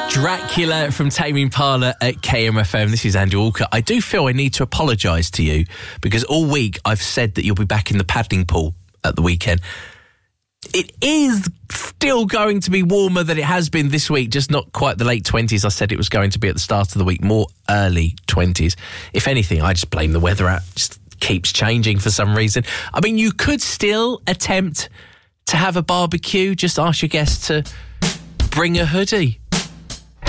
Dracula from Tame Impala at KMFM. This is Andrew Walker. I do feel I need to apologise to you because all week I've said that you'll be back in the paddling pool at the weekend. It is still going to be warmer than it has been this week, just not quite the late 20s I said it was going to be at the start of the week, more early 20s. If anything, I just blame the weather out. It just keeps changing for some reason. I mean, you could still attempt to have a barbecue. Just ask your guests to bring a hoodie.